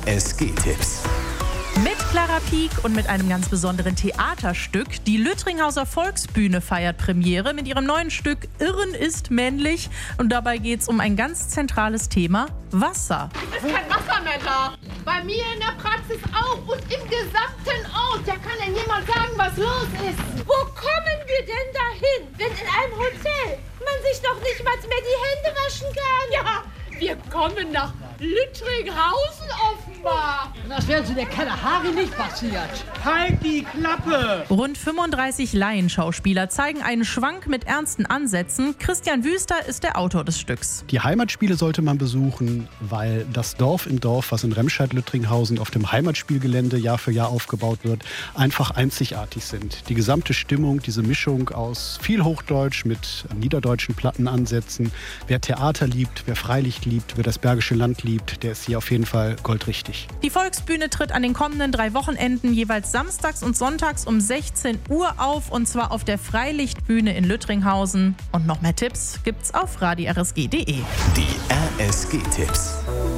RSG-Tipps. Mit Clara Pieck und mit einem ganz besonderen Theaterstück. Die Lüttringhauser Volksbühne feiert Premiere mit ihrem neuen Stück Irren ist männlich. Und dabei geht es um ein ganz zentrales Thema: Wasser. Es ist kein Wasser mehr da. Bei mir in der Praxis auch und im gesamten Ort. Da kann denn jemand sagen, was los ist? Wo kommen wir denn dahin, wenn in einem Hotel man sich noch nicht mal mehr die Hände waschen kann? Ja, wir kommen nach Lüttringhausen offenbar. Das wäre in der Kalahari nicht passiert. Halt die Klappe! Rund 35 Laienschauspieler zeigen einen Schwank mit ernsten Ansätzen. Christian Wüster ist der Autor des Stücks. Die Heimatspiele sollte man besuchen, weil das Dorf im Dorf, was in Remscheid-Lüttringhausen auf dem Heimatspielgelände Jahr für Jahr aufgebaut wird, einfach einzigartig sind. Die gesamte Stimmung, diese Mischung aus viel Hochdeutsch mit niederdeutschen Plattenansätzen. Wer Theater liebt, wer Freilicht liebt, wer das Bergische Land liebt, der ist hier auf jeden Fall goldrichtig. Die Volksbühne tritt an den kommenden 3 Wochenenden jeweils samstags und sonntags um 16 Uhr auf, und zwar auf der Freilichtbühne in Lüttringhausen. Und noch mehr Tipps gibt's auf radio-rsg.de. Die RSG-Tipps.